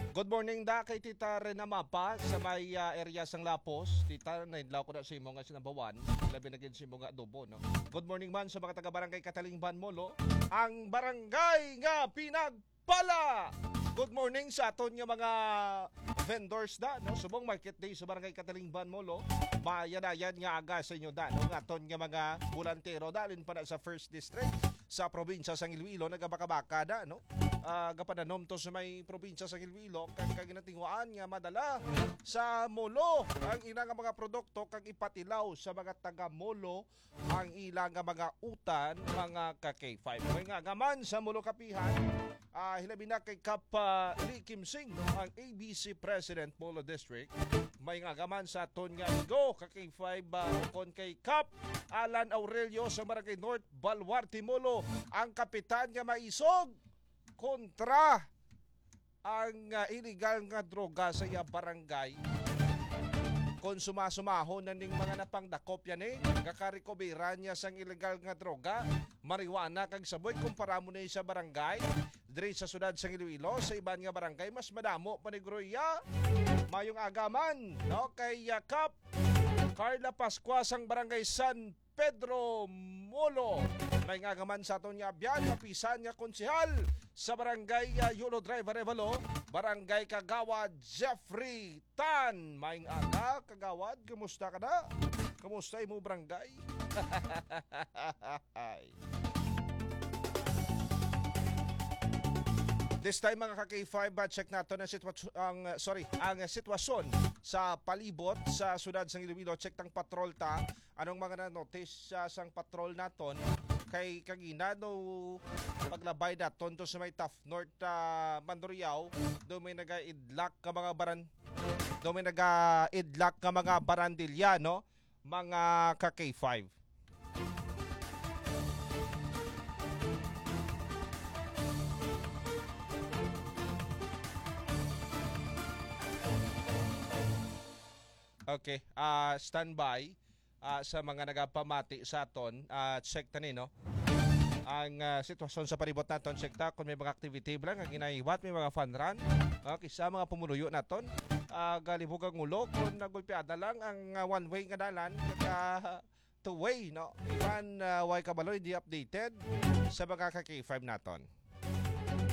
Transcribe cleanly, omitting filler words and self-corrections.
Good morning da kay Tita Rena Mapa sa may area sang Lapos. Tita, naidlaw ko na si mo nga sinabawan. Labi na gid si mo nga adobo, no? Good morning man sa mga taga-barangay Katalingban Molo. Ang barangay nga pinagpala. Good morning sa aton nga mga vendors da, no? Subong Market Day sa barangay Katalingban Molo. Mayanayan nga aga sa inyo da, no? Nga aton nga mga bulantero dalin pa na sa First District sa probinsya sang Iloilo nagabaka-baka da, no? Gapananom to sa may probinsya sa Iloilo kag kaginatinguan nga madala sa molo ang ilang mga produkto kag ipatilaw sa mga taga molo ang ilang mga utan mga ka K5. May nga gaman sa molo kapihan hilabi na kay Kap Lee Kim Sing ang ABC President Molo District. May nga gaman sa aton nga go ka K5 kon kay Kap Alan Aurelio sa Barangay North Baluarte Molo ang kapitan nga maisog kontra ang illegal nga droga sa iya barangay. Kung sumasumahon na ning mga napangdakop yan kakarikoberan niya sang illegal nga droga, marijuana kag saboy kumpara mo na sa barangay, diri sa sudad sang Iloilo, sa iban nga barangay, mas madamo panigroya. Mayong agaman, no, kay Kap Carla Pascua sang barangay San Pedro Molo. May nga gaman sa aton nga biyan, mapisan nga konsehal sa barangay Yulo Drive Arevalo, barangay Kagawad Jeffrey Tan. May nga Kagawad, kumusta ka na? Kumusta mo barangay? This time mga ka-K5, check nato ang sitwasyon sa palibot sa sudad sang Iloilo. Check tang patrol ta. Anong mga na-notice sang patrol naton kay kagina no paglabay daton to sa may Tough North Mandurriao, do may naga-idlak ka mga barandilya, no? Mga ka-K5. Okay, standby sa mga nagapamati sa aton. Check tani, no? Ang sitwasyon sa palibot naton, check ta kung may mga activity lang ang ginaiwat, may mga fun run. Okay, sa mga pumuluyo naton, galibog ang ulo kung nagulpiada lang ang one way nga dalan two way, no? Iban way kabalo hindi updated sa mga ka-K5 naton.